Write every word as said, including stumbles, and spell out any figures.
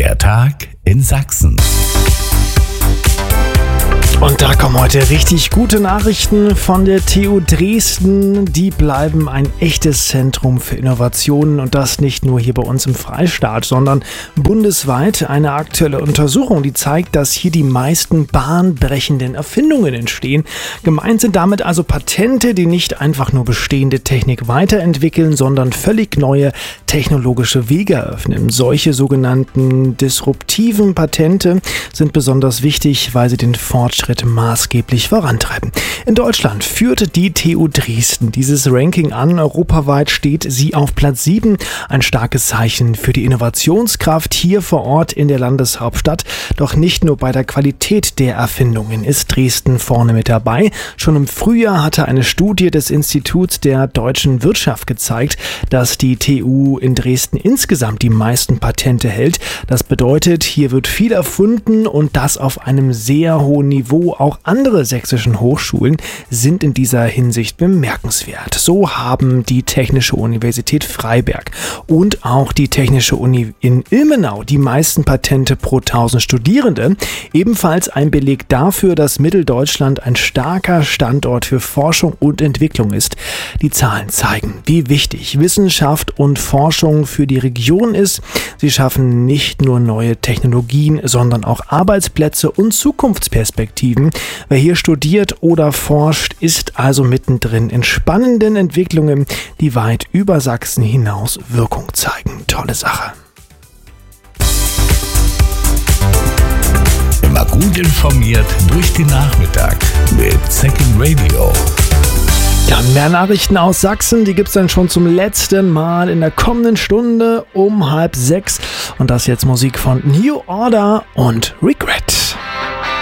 Der Tag in Sachsen. Und da kommen heute richtig gute Nachrichten von der T U Dresden. Die bleiben ein echtes Zentrum für Innovationen und das nicht nur hier bei uns im Freistaat, sondern bundesweit. Eine aktuelle Untersuchung, die zeigt, dass hier die meisten bahnbrechenden Erfindungen entstehen. Gemeint sind damit also Patente, die nicht einfach nur bestehende Technik weiterentwickeln, sondern völlig neue technologische Wege eröffnen. Solche sogenannten disruptiven Patente sind besonders wichtig, weil sie den Fortschritt maßgeblich vorantreiben. In Deutschland führt die T U Dresden dieses Ranking an. Europaweit steht sie auf Platz sieben. Ein starkes Zeichen für die Innovationskraft hier vor Ort in der Landeshauptstadt. Doch nicht nur bei der Qualität der Erfindungen ist Dresden vorne mit dabei. Schon im Frühjahr hatte eine Studie des Instituts der deutschen Wirtschaft gezeigt, dass die T U in Dresden insgesamt die meisten Patente hält. Das bedeutet, hier wird viel erfunden und das auf einem sehr hohen Niveau. Auch andere sächsischen Hochschulen sind in dieser Hinsicht bemerkenswert. So haben die Technische Universität Freiberg und auch die Technische Uni in Ilmenau die meisten Patente pro tausend Studierende. Ebenfalls ein Beleg dafür, dass Mitteldeutschland ein starker Standort für Forschung und Entwicklung ist. Die Zahlen zeigen, wie wichtig Wissenschaft und Forschung für die Region ist. Sie schaffen nicht nur neue Technologien, sondern auch Arbeitsplätze und Zukunftsperspektiven. Wer hier studiert oder forscht, ist also mittendrin in spannenden Entwicklungen, die weit über Sachsen hinaus Wirkung zeigen. Tolle Sache. Immer gut informiert durch den Nachmittag mit Second Radio. Ja, mehr Nachrichten aus Sachsen, die gibt's dann schon zum letzten Mal in der kommenden Stunde um halb sechs. Und das jetzt Musik von New Order und Regret.